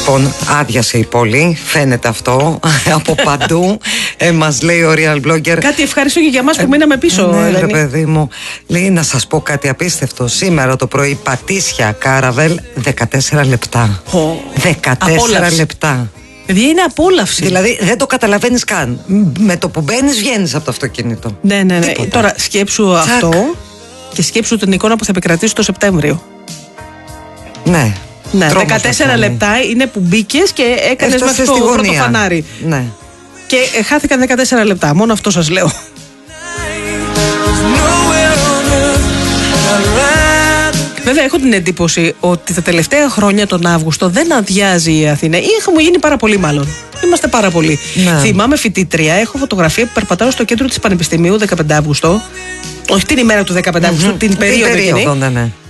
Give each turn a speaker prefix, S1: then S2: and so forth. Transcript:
S1: Λοιπόν, άδειασε η πόλη, φαίνεται αυτό από παντού. Μας λέει ο Real Blogger.
S2: Κάτι ευχαριστώ και για εμάς που μείναμε πίσω.
S1: Ναι, ρε παιδί μου. Λέει να σας πω κάτι απίστευτο. Σήμερα το πρωί Πατήσια Κάραβελ 14 λεπτά. 14 λεπτά.
S2: Δηλαδή είναι απόλαυση.
S1: Δηλαδή δεν το καταλαβαίνεις καν. Με το που μπαίνεις βγαίνεις από το αυτοκίνητο.
S2: Ναι. Τώρα σκέψου αυτό και σκέψου την εικόνα που θα επικρατήσει το Σεπτέμβριο.
S1: Ναι.
S2: 14 λεπτά είναι που μπήκες και έκανες μέχρι το πρώτο φανάρι.
S1: Ναι.
S2: Και χάθηκαν 14 λεπτά. Μόνο αυτό σας λέω. Βέβαια, έχω την εντύπωση ότι τα τελευταία χρόνια τον Αύγουστο δεν αδειάζει η Αθήνα. Ή έχουμε γίνει πάρα πολύ, μάλλον. Είμαστε πάρα πολλοί. Ναι. Θυμάμαι φοιτήτρια, έχω φωτογραφία που περπατάω στο κέντρο της Πανεπιστημίου 15 Αύγουστο. Όχι την ημέρα του 15 Αύγουστου, την περίοδο εκείνη.
S1: Ναι.